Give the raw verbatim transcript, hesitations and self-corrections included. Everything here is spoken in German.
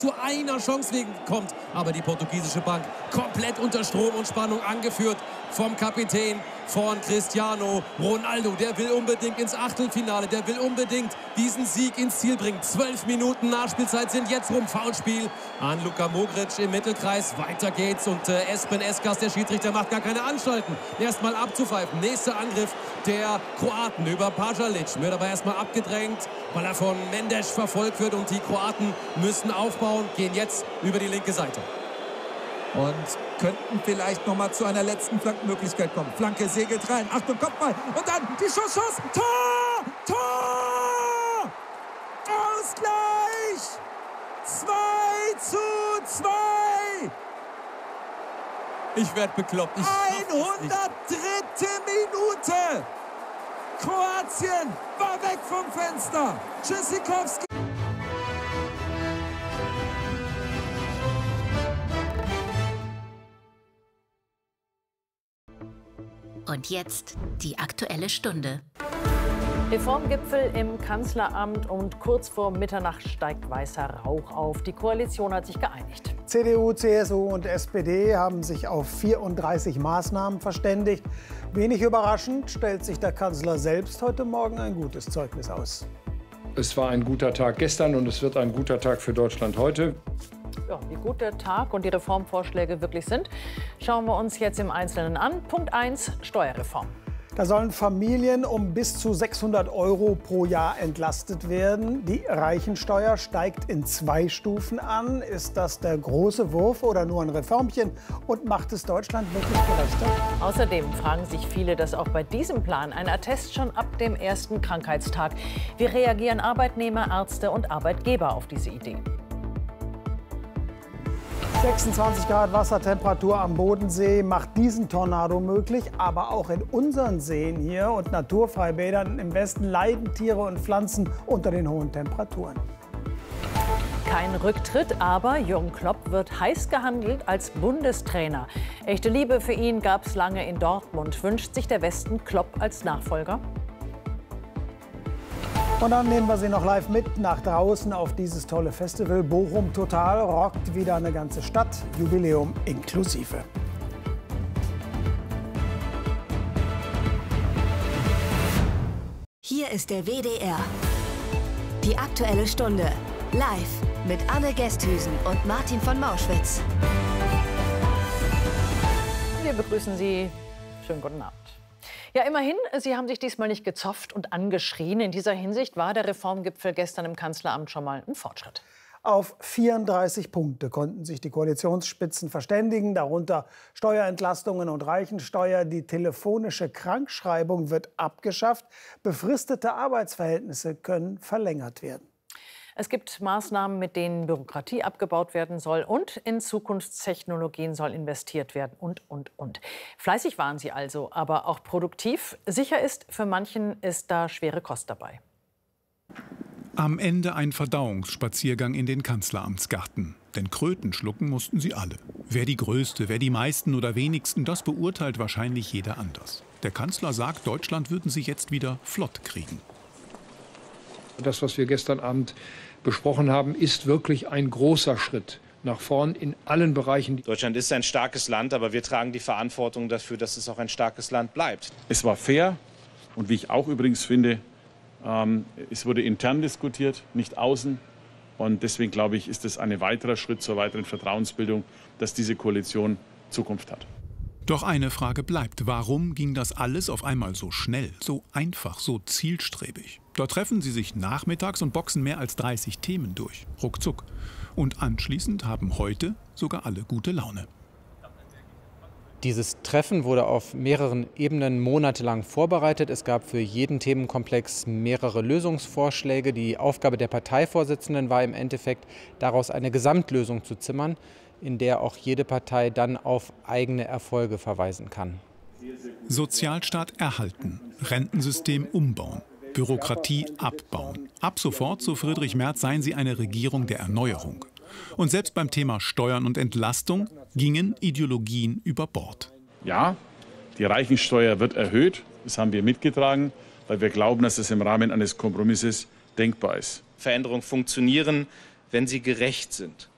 zu einer Chance wegen kommt. Aber die portugiesische Bank komplett unter Strom und Spannung, angeführt vom Kapitän von Cristiano Ronaldo. Der will unbedingt ins Achtelfinale, der will unbedingt diesen Sieg ins Ziel bringen. Zwölf Minuten Nachspielzeit sind jetzt rum. Foulspiel an Luka Modric im Mittelkreis. Weiter geht's und äh, Espen Eskas, der Schiedsrichter, macht gar keine Anstalten, erstmal abzupfeifen. Nächster Angriff der Kroaten über Pajalic. Wird aber erstmal abgedrängt, weil er von Mendes verfolgt wird. Und die Kroaten müssen aufbauen, gehen jetzt über die linke Seite. Und könnten vielleicht noch mal zu einer letzten Flankenmöglichkeit kommen. Flanke segelt rein. Achtung, Kopfball. Und dann die Schusschance. Tor! Tor! Ausgleich! zwei zu zwei! Ich werde bekloppt. Ich hundertdritte Minute! Kroatien war weg vom Fenster. Tschüssikowski. Und jetzt die Aktuelle Stunde. Reformgipfel im Kanzleramt und kurz vor Mitternacht steigt weißer Rauch auf. Die Koalition hat sich geeinigt. C D U, C S U und S P D haben sich auf vierunddreißig Maßnahmen verständigt. Wenig überraschend stellt sich der Kanzler selbst heute Morgen ein gutes Zeugnis aus. Es war ein guter Tag gestern und es wird ein guter Tag für Deutschland heute. Ja, wie gut der Tag und die Reformvorschläge wirklich sind, schauen wir uns jetzt im Einzelnen an. Punkt eins, Steuerreform. Da sollen Familien um bis zu sechshundert Euro pro Jahr entlastet werden. Die Reichensteuer steigt in zwei Stufen an. Ist das der große Wurf oder nur ein Reformchen? Und macht es Deutschland wirklich gerechter? Außerdem fragen sich viele, dass auch bei diesem Plan ein Attest schon ab dem ersten Krankheitstag. Wie reagieren Arbeitnehmer, Ärzte und Arbeitgeber auf diese Idee? sechsundzwanzig Grad Wassertemperatur am Bodensee macht diesen Tornado möglich. Aber auch in unseren Seen hier und Naturfreibädern im Westen leiden Tiere und Pflanzen unter den hohen Temperaturen. Kein Rücktritt, aber Jürgen Klopp wird heiß gehandelt als Bundestrainer. Echte Liebe für ihn gab es lange in Dortmund. Wünscht sich der Westen Klopp als Nachfolger? Und dann nehmen wir Sie noch live mit nach draußen auf dieses tolle Festival. Bochum Total rockt wieder eine ganze Stadt, Jubiläum inklusive. Hier ist der W D R. Die Aktuelle Stunde. Live mit Anne Gesthüsen und Martin von Mauschwitz. Wir begrüßen Sie. Schönen guten Abend. Ja, immerhin, Sie haben sich diesmal nicht gezopft und angeschrien. In dieser Hinsicht war der Reformgipfel gestern im Kanzleramt schon mal ein Fortschritt. Auf vierunddreißig Punkte konnten sich die Koalitionsspitzen verständigen, darunter Steuerentlastungen und Reichensteuer. Die telefonische Krankschreibung wird abgeschafft. Befristete Arbeitsverhältnisse können verlängert werden. Es gibt Maßnahmen, mit denen Bürokratie abgebaut werden soll und in Zukunftstechnologien soll investiert werden und, und, und. Fleißig waren sie also, aber auch produktiv. Sicher ist, für manchen ist da schwere Kost dabei. Am Ende ein Verdauungsspaziergang in den Kanzleramtsgarten. Denn Kröten schlucken mussten sie alle. Wer die Größte, wer die meisten oder wenigsten, das beurteilt wahrscheinlich jeder anders. Der Kanzler sagt, Deutschland würden sie jetzt wieder flott kriegen. Das, was wir gestern Abend besprochen haben, ist wirklich ein großer Schritt nach vorn in allen Bereichen. Deutschland ist ein starkes Land, aber wir tragen die Verantwortung dafür, dass es auch ein starkes Land bleibt. Es war fair und wie ich auch übrigens finde, ähm, es wurde intern diskutiert, nicht außen. Und deswegen glaube ich, ist es ein weiterer Schritt zur weiteren Vertrauensbildung, dass diese Koalition Zukunft hat. Doch eine Frage bleibt. Warum ging das alles auf einmal so schnell, so einfach, so zielstrebig? Da treffen sie sich nachmittags und boxen mehr als dreißig Themen durch. Ruckzuck. Und anschließend haben heute sogar alle gute Laune. Dieses Treffen wurde auf mehreren Ebenen monatelang vorbereitet. Es gab für jeden Themenkomplex mehrere Lösungsvorschläge. Die Aufgabe der Parteivorsitzenden war im Endeffekt, daraus eine Gesamtlösung zu zimmern, in der auch jede Partei dann auf eigene Erfolge verweisen kann. Sozialstaat erhalten, Rentensystem umbauen, Bürokratie abbauen. Ab sofort, so Friedrich Merz, seien sie eine Regierung der Erneuerung. Und selbst beim Thema Steuern und Entlastung gingen Ideologien über Bord. Ja, die Reichensteuer wird erhöht. Das haben wir mitgetragen, weil wir glauben, dass es im Rahmen eines Kompromisses denkbar ist. Veränderungen funktionieren, wenn sie gerecht sind.